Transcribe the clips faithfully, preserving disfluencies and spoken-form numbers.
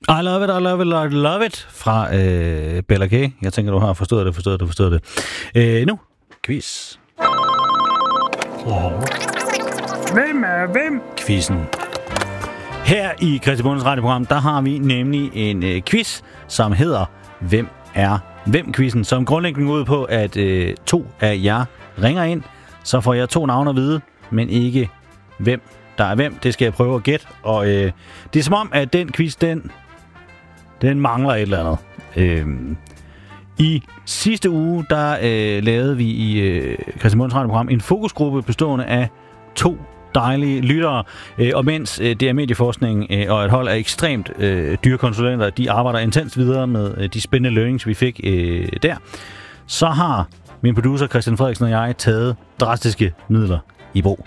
I love it, I love it, I love it fra øh, Bella K. Jeg tænker, du har forstået det, forstået det, forstået det. Øh, nu, quiz. Oh. Hvem er hvem? Quizzen. Her i Kristi Bondes radioprogram, der har vi nemlig en øh, quiz, som hedder Hvem er hvem-quizzen, som grundlæggende går ud på, at øh, to af jer ringer ind, så får jeg to navne at vide, men ikke hvem der er hvem. Det skal jeg prøve at gætte, og øh, det er som om, at den quiz, den, den mangler et eller andet. Øh, I sidste uge, der øh, lavede vi i øh, Kristi Bondes radioprogram en fokusgruppe bestående af to dejlige lyttere, øh, og mens øh, det er medieforskning øh, og et hold af ekstremt øh, dyre konsulenter, de arbejder intens videre med øh, de spændende learnings, vi fik øh, der, så har min producer Christian Frederiksen og jeg taget drastiske midler i brug.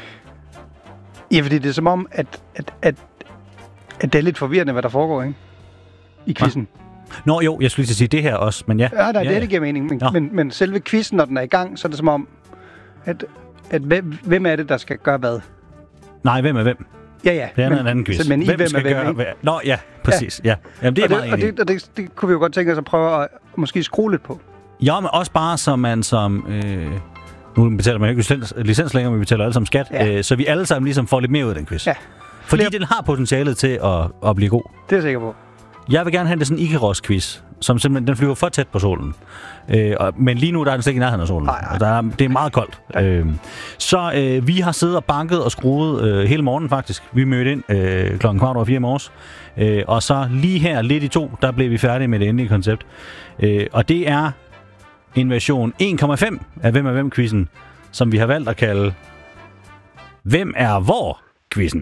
Ja, fordi det er som om, at, at, at, at det er lidt forvirrende, hvad der foregår, ikke? I quizzen. Nå jo, jeg skulle lige sige det her også, men ja. Ja, nej, ja, det, det giver mening. Men, men, men selve quizzen, når den er i gang, så er det som om, at, at hvem, hvem er det, der skal gøre hvad? Nej, hvem er hvem? Ja, ja. Det er men, en anden quiz. Men I, hvem, hvem skal er hvem, gøre ikke? hvad? Nå, ja, præcis. Ja. Ja. Jamen, det er og meget det, og det, og det, det kunne vi jo godt tænke os at prøve at måske skrue lidt på. Ja, men også bare, så man som... Øh, nu betaler man jo ikke licens, licens længere, men vi betaler alle sammen skat. Ja. Øh, så vi alle sammen ligesom får lidt mere ud af den quiz. Ja. Fordi Flere... den har potentialet til at, at blive god. Det er jeg sikker på. Jeg vil gerne have det sådan en Icarus-quiz, som simpelthen den flyver for tæt på solen. Øh, og, men lige nu der er den slet ikke i nærheden af solen. Nej, nej. Der er, det er meget koldt. Ja. Øh, så øh, vi har siddet og banket og skruet øh, hele morgenen faktisk. Vi mødte ind øh, klokken kvart over fire i morges. Øh, og så lige her, lidt i to, der blev vi færdige med det endelige koncept. Øh, og det er en version en komma fem af Hvem er hvem-quizzen, som vi har valgt at kalde Hvem er hvor-quizzen.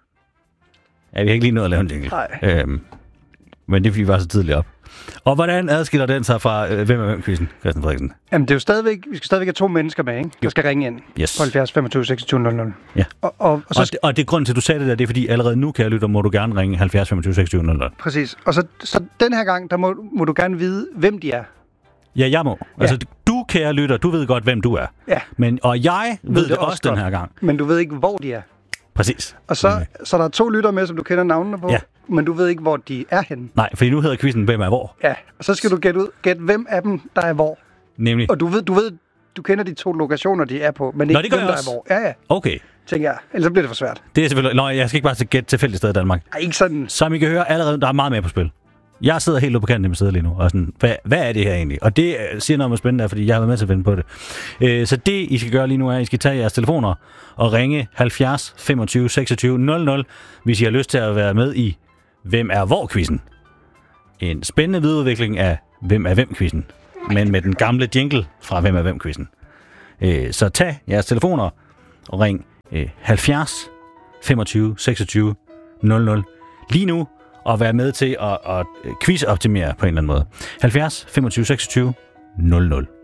Ja, vi har ikke lige nået at lave en jingle. Nej. Øhm, men det er fordi, vi var så tidligt op. Og hvordan adskiller den sig fra øh, Hvem er hvem-quizzen, Christian Frederiksen? Jamen, det er jo stadigvæk, vi skal stadigvæk have to mennesker med, ikke? Der skal ringe ind Yes. på halvfjerds femogtyve seksogtyve nul nul. Ja. Og, og, og, så og, det, og det er grunden til, at du sagde det der, det er fordi, allerede nu, kan jeg lytte, må du gerne ringe halvfjerds femogtyve seksogtyve nul nul. Præcis. Og så, så den her gang, der må, må du gerne vide, hvem de er. Ja, jeg må. Ja. Altså, du, kære lytter, du ved godt, hvem du er. Ja. Men, og jeg ved, ved det, det også godt, den her gang. Men du ved ikke, hvor de er. Præcis. Og så, okay. så der er to lytter med, som du kender navnene på, ja. men du ved ikke, hvor de er henne. Nej, fordi nu hedder quizzen Hvem er hvor? Ja, og så skal du gætte ud, gætte hvem af dem, der er hvor. Nemlig? Og du ved, du ved, du kender de to lokationer, de er på, men Nå, ikke hvem, der er hvor. Ja, ja. Okay. Tænker jeg. Ellers bliver det for svært. Det er selvfølgelig... Nå, jeg skal ikke bare til gætte tilfældigt sted i Danmark. Ej, ikke sådan. Som I kan høre, allerede, der er meget mere på spil. Jeg sidder helt ude på kanten af mit sæde lige nu, og sådan, hvad, hvad er det her egentlig? Og det siger noget om spændende, fordi jeg har været med til at finde på det. Øh, så det, I skal gøre lige nu, er, at I skal tage jeres telefoner og ringe halvfjerds femogtyve seksogtyve nul nul, hvis I har lyst til at være med i Hvem er hvor-quizzen. En spændende videreudvikling af Hvem er hvem-quizzen, men med den gamle jingle fra Hvem er hvem-quizzen. Øh, så tag jeres telefoner og ring øh, halvfjerds femogtyve seksogtyve nul nul lige nu, og være med til at, at quiz-optimere på en eller anden måde. halvfjerds femogtyve seksogtyve nul nul.